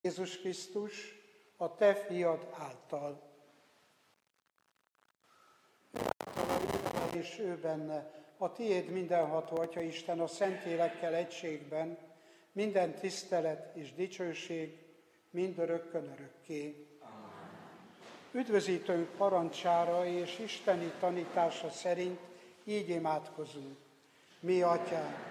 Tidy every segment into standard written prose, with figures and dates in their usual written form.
Jézus Krisztus, a te fiad által. És ő benne, a tiéd mindenható Atya Isten, a Szentlélekkel egységben, minden tisztelet és dicsőség mindörökkön örökké. Üdvözítőnk parancsára és isteni tanítása szerint így imádkozunk. Mi, Atyánk,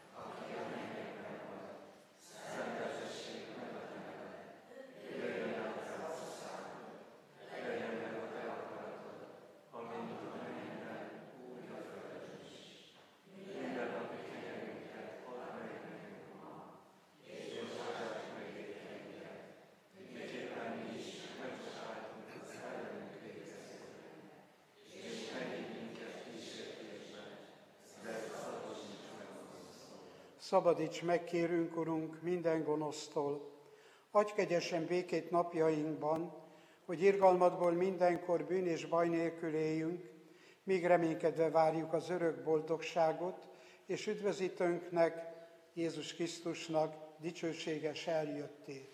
szabadíts meg, kérünk, Urunk, minden gonosztól. Adj kegyesen békét napjainkban, hogy irgalmadból mindenkor bűn és baj nélkül éljünk, míg reménykedve várjuk az örök boldogságot, és üdvözítőnknek, Jézus Krisztusnak dicsőséges eljöttét.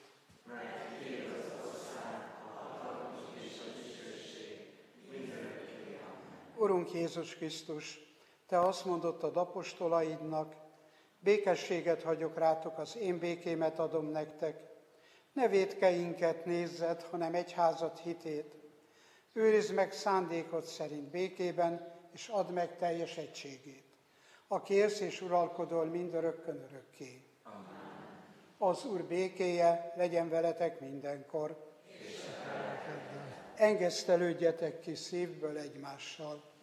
Urunk Jézus Krisztus, te azt mondottad apostolaidnak, békességet hagyok rátok, az én békémet adom nektek. Ne vétkeinket nézzed, hanem egyházad hitét. Őrizd meg szándékod szerint békében, és add meg teljes egységét. Aki élsz és uralkodol mindörökkön örökké. Amen. Az Úr békéje legyen veletek mindenkor. Engesztelődjetek ki szívből egymással.